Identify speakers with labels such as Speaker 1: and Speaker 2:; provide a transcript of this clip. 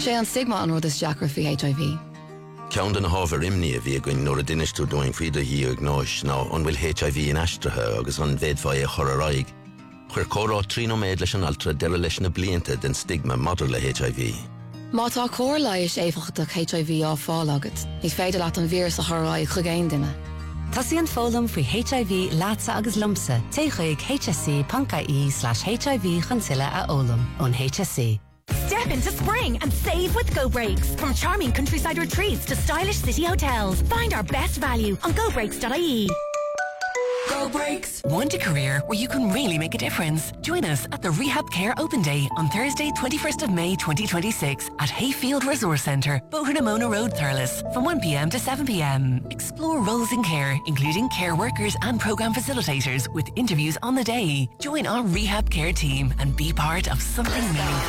Speaker 1: sé an stigma an rud is deacra fi HIV.
Speaker 2: Ceann den hábhar imní a bhí going nuair a duineistú doing faoide hí ag gnáis ná an bhfuil HIV in aistrithe agus an bhéadfá é choraráig. Chuir córá trínoméid leis an altra deire leis na blianta den stigma madidir le HIV.
Speaker 1: Má tá cór leiis éfachach HIV á fáil agat, ní féidir leat an vírus a choráig chugéin duine.
Speaker 3: Tásíonn fólam faoi HIV lása agus lumsa téigh hsc.ie/HIV chansile a ólam ón HSC.
Speaker 4: Step into spring and save with Go Breaks. From charming countryside retreats to stylish city hotels, find our best value on gobreaks.ie.
Speaker 5: Go Breaks. Want a career where you can really make a difference? Join us at the Rehab Care Open Day on Thursday, 21st of May 2026 at Hayfield Resource Centre, Bohernamona Road, Thurles, from 1 p.m. to 7 p.m. Explore roles in care, including care workers and programme facilitators with interviews on the day. Join our Rehab Care team and be part of something meaningful.